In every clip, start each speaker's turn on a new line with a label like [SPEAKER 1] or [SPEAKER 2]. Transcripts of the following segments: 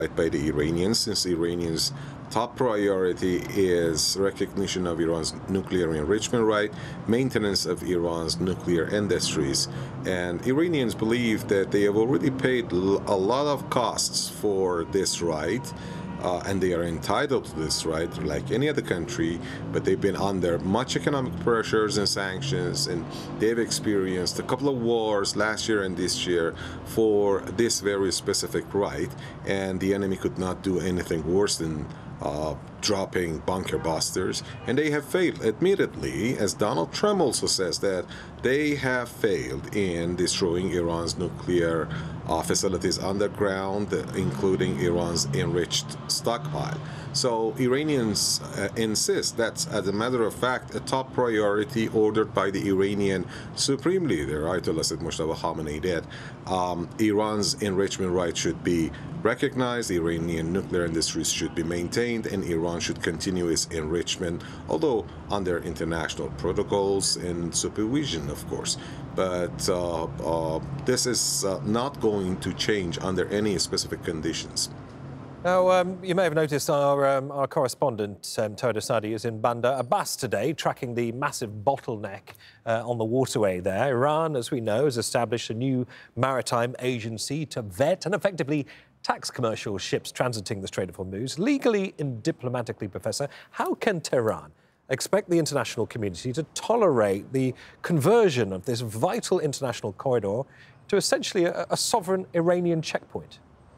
[SPEAKER 1] by the Iranians, since the Iranians' top priority is recognition of Iran's nuclear enrichment right, maintenance of Iran's nuclear industries. And Iranians believe that they have already paid a lot of costs for this right. And they are entitled to this right, like any other country, but they've been under much economic pressures and sanctions, and they've experienced a couple of wars last year and this year for this very specific right, and the enemy could not do anything worse than dropping bunker busters, and they have failed, admittedly, as Donald Trump also says that they have failed in destroying Iran's nuclear facilities underground, including Iran's enriched stockpile. So Iranians insist that's, as a matter of fact, a top priority ordered by the Iranian Supreme Leader, Ayatollah Sayyid Mojtaba Khamenei, that Iran's enrichment right should be recognized, the Iranian nuclear industries should be maintained, and Iran should continue its enrichment, although under international protocols and supervision, of course. But this is not going to change under any specific conditions.
[SPEAKER 2] Now, you may have noticed our correspondent, Toda Sadi, is in Bandar Abbas today, tracking the massive bottleneck on the waterway there. Iran, as we know, has established a new maritime agency to vet and effectively tax commercial ships transiting the Strait of Hormuz. Legally and diplomatically, Professor, how can Tehran expect the international community to tolerate the conversion of this vital international corridor to essentially a sovereign Iranian checkpoint?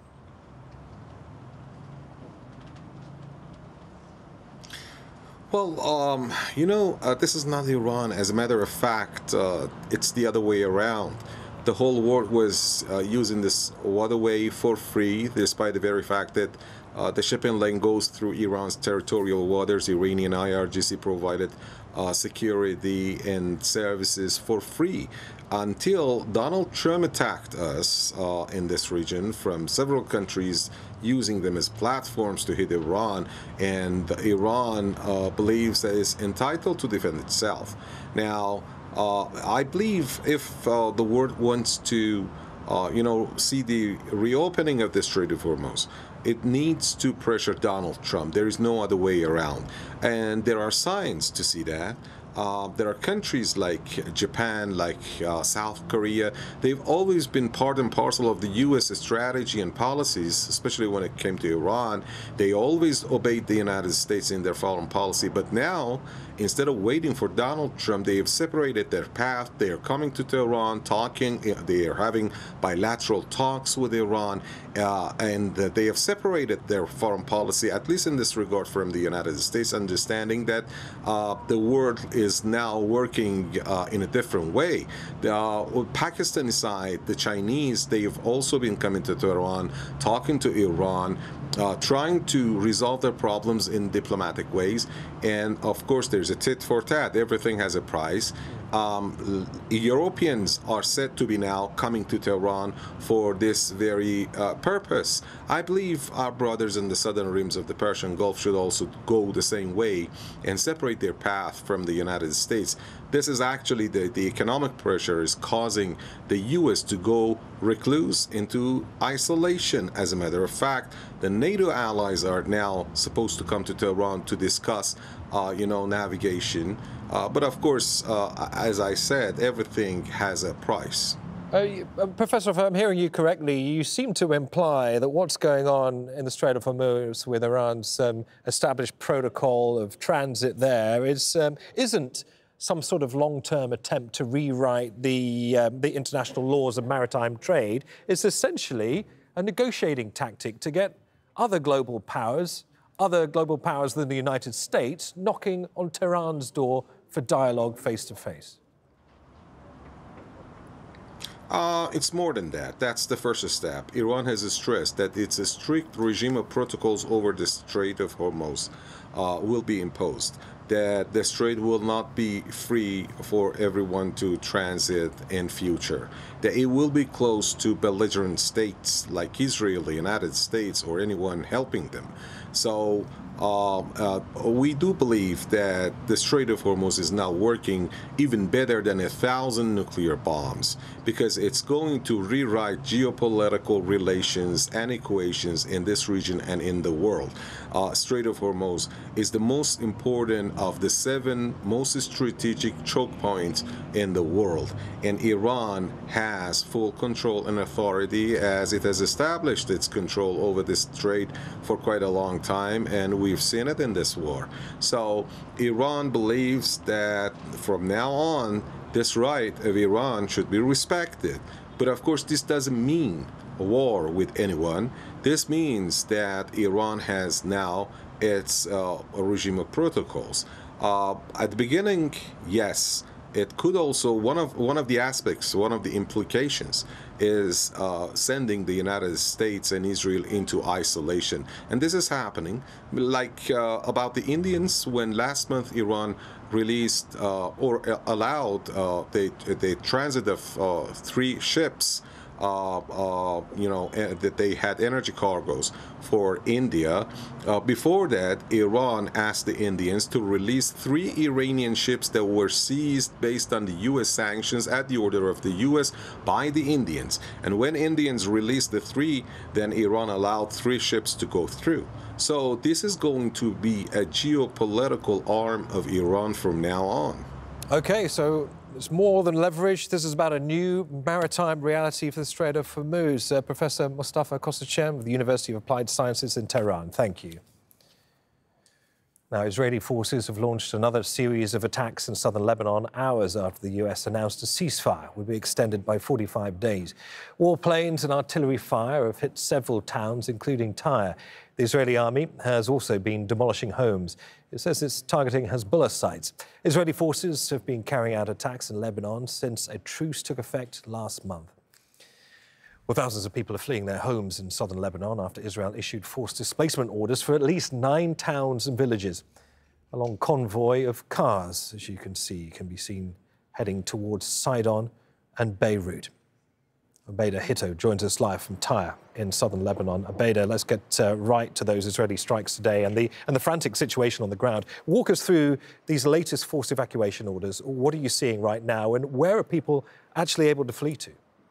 [SPEAKER 1] Well, this is not Iran. As a matter of fact, it's the other way around. The whole world was using this waterway for free, despite the very fact that the shipping lane goes through Iran's territorial waters. Iranian IRGC provided security and services for free until Donald Trump attacked us in this region from several countries, using them as platforms to hit Iran, and Iran believes that it's entitled to defend itself. Now, I believe if the world wants to, see the reopening of the Strait of Hormuz, it needs to pressure Donald Trump. There is no other way around. And there are signs to see that. There are countries like Japan, like South Korea. They've always been part and parcel of the U.S. strategy and policies, especially when it came to Iran. They always obeyed the United States in their foreign policy. But now, instead of waiting for Donald Trump, they have separated their path. They are coming to Tehran, talking. They are having bilateral talks with Iran. And they have separated their foreign policy, at least in this regard, from the United States, understanding that the world is now working in a different way. The Pakistani side, the Chinese, they have also been coming to Tehran, talking to Iran, trying to resolve their problems in diplomatic ways. And of course, there's a tit for tat. Everything has a price. Europeans are said to be now coming to Tehran for this very purpose. I believe our brothers in the southern rims of the Persian Gulf should also go the same way and separate their path from the United States. This is actually the economic pressure is causing the U.S. to go recluse into isolation. As a matter of fact, the NATO allies are now supposed to come to Tehran to discuss, navigation. But of course, as I said, everything has a price.
[SPEAKER 2] Professor, if I'm hearing you correctly, you seem to imply that what's going on in the Strait of Hormuz with Iran's established protocol of transit there isn't some sort of long-term attempt to rewrite the international laws of maritime trade. It's essentially a negotiating tactic to get other global powers than the United States, knocking on Tehran's door for dialogue face-to-face.
[SPEAKER 1] It's more than that. That's the first step. Iran has stressed that it's a strict regime of protocols over the Strait of Hormuz will be imposed. that the strait will not be free for everyone to transit in future, that it will be closed to belligerent states like Israel, the United States, or anyone helping them. So we do believe that the Strait of Hormuz is now working even better than 1,000 nuclear bombs, because it's going to rewrite geopolitical relations and equations in this region and in the world. Strait of Hormuz is the most important of the 7 most strategic choke points in the world, and Iran has full control and authority, as it has established its control over this strait for quite a long time, and we've seen it in this war. So Iran believes that from now on, this right of Iran should be respected. But of course, this doesn't mean a war with anyone. This means that Iran has now its a regime of protocols. At the beginning, yes, it could also, one of the aspects, one of the implications is sending the United States and Israel into isolation. And this is happening, like about the Indians, when last month Iran released or allowed the transit of 3 ships, that they had energy cargoes for India. Before that, Iran asked the Indians to release 3 Iranian ships that were seized based on the U.S. sanctions at the order of the U.S. by the Indians. And when Indians released the 3, then Iran allowed 3 ships to go through. So this is going to be a geopolitical arm of Iran from now on.
[SPEAKER 2] Okay, so it's more than leverage. This is about a new maritime reality for the Strait of Hormuz. Professor Mustafa Kosacem of the University of Applied Sciences in Tehran, thank you. Now, Israeli forces have launched another series of attacks in southern Lebanon hours after the U.S. announced a ceasefire would be extended by 45 days. Warplanes and artillery fire have hit several towns, including Tyre. The Israeli army has also been demolishing homes. It says it's targeting Hezbollah sites. Israeli forces have been carrying out attacks in Lebanon since a truce took effect last month. Well, thousands of people are fleeing their homes in southern Lebanon after Israel issued forced displacement orders for at least 9 towns and villages. A long convoy of cars, as you can see, can be seen heading towards Sidon and Beirut. Abeda Hitto joins us live from Tyre in southern Lebanon. Abeda, let's get right to those Israeli strikes today and the frantic situation on the ground. Walk us through these latest forced evacuation orders. What are you seeing right now, and where are people actually able to flee to?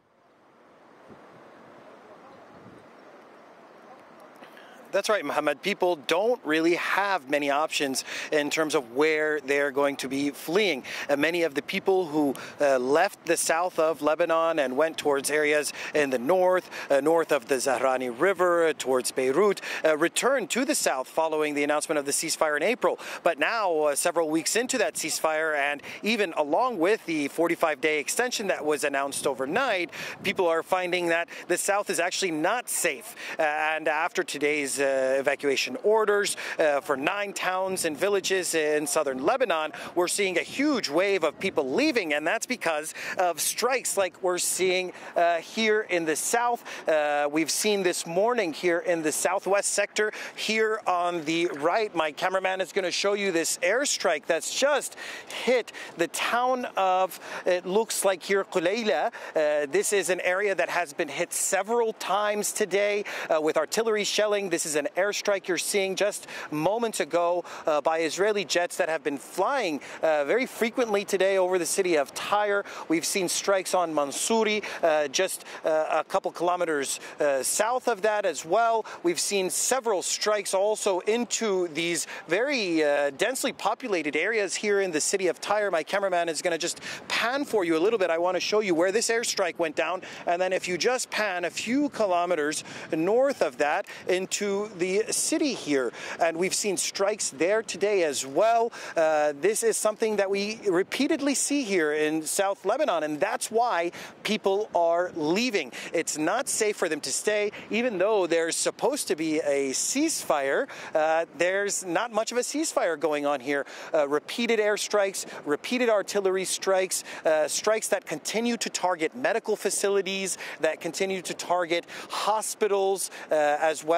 [SPEAKER 3] That's right, Mohammed. People don't really have many options in terms of where they're going to be fleeing. Many of the people who left the south of Lebanon and went towards areas in the north of the Zahrani River, towards Beirut, returned to the south following the announcement of the ceasefire in April. But now, several weeks into that ceasefire, and even along with the 45-day extension that was announced overnight, people are finding that the south is actually not safe. And after today's evacuation orders for 9 towns and villages in southern Lebanon, we're seeing a huge wave of people leaving, and that's because of strikes like we're seeing here in the south. We've seen this morning here in the southwest sector. Here on the right, my cameraman is going to show you this airstrike that's just hit the town of, it looks like here, Qulayla. This is an area that has been hit several times today with artillery shelling. This is an airstrike you're seeing just moments ago by Israeli jets that have been flying very frequently today over the city of Tyre. We've seen strikes on Mansouri, just a couple kilometers south of that as well. We've seen several strikes also into these very densely populated areas here in the city of Tyre. My cameraman is going to just pan for you a little bit. I want to show you where this airstrike went down, and then if you just pan a few kilometers north of that into the city here, and we've seen strikes there today as well. This is something that we repeatedly see here in South Lebanon, and that's why people are leaving. It's not safe for them to stay, even though there's supposed to be a ceasefire. There's not much of a ceasefire going on here. Repeated airstrikes, repeated artillery strikes, strikes that continue to target medical facilities, that continue to target hospitals, as well as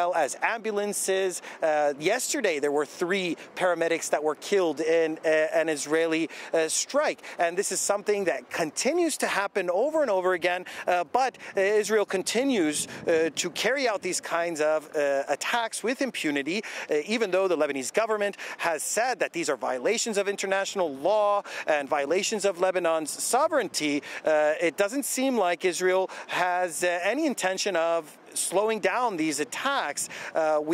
[SPEAKER 3] ambulances. Yesterday, there were 3 paramedics that were killed in an Israeli strike. And this is something that continues to happen over and over again. But Israel continues to carry out these kinds of attacks with impunity, even though the Lebanese government has said that these are violations of international law and violations of Lebanon's sovereignty. It doesn't seem like Israel has any intention of slowing down these attacks.